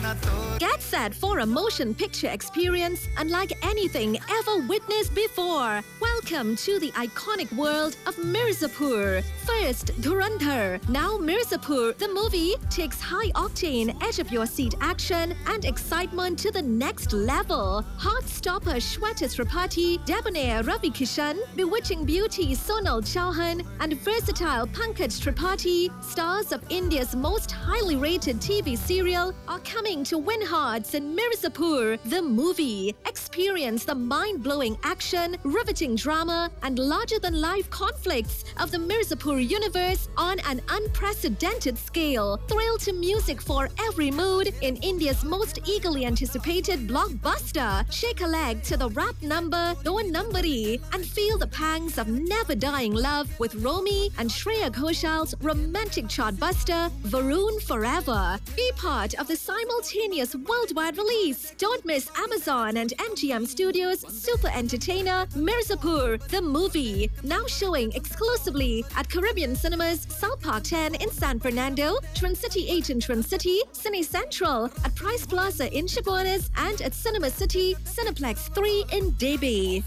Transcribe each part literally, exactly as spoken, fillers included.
Get set for a motion picture experience unlike anything ever witnessed before. Welcome to the iconic world of Mirzapur. First, Dhurandhar. Now Mirzapur, the movie, takes high-octane, edge-of-your-seat action and excitement to the next level. Heart-stopper Shweta Tripathi, debonair Ravi Kishan, bewitching beauty Sonal Chauhan, and versatile Pankaj Tripathi, stars of India's most highly rated T V serial, are coming to win hearts in Mirzapur, the movie. Experience the mind-blowing action, riveting drama, and larger-than-life conflicts of the Mirzapur universe on an unprecedented scale. Thrill to music for every mood in India's most eagerly anticipated blockbuster. Shake a leg to the rap number Do Numbari and feel the pangs of never-dying love with Romy and Shreya Ghoshal's romantic chartbuster Varun Forever. Be part of the simultaneous worldwide release. Don't miss Amazon and M G M Studios' super entertainer Mirzapur, the movie. Now showing exclusively at Caribbean Cinemas, South Park ten in San Fernando, Trincity eight in Trincity, Cine Central, at Price Plaza in Chaguanas, and at Cinema City, Cineplex three in Debi.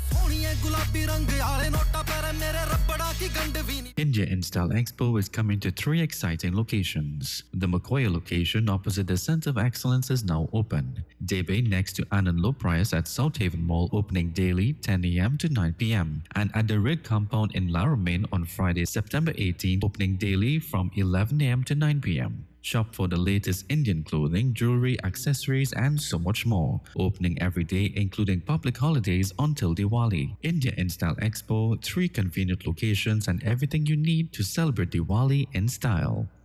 India Install Expo is coming to three exciting locations. The Makoya location opposite the Center of Excellence is now open. Debe next to Anand Low Price at South Haven Mall opening daily ten a m to nine p m and at the Red Compound in Laramine on Friday, September eighteenth opening daily from eleven a m to nine p m Shop for the latest Indian clothing, jewelry, accessories, and so much more. Opening every day, including public holidays until Diwali. India InStyle Expo, three convenient locations and everything you need to celebrate Diwali in style.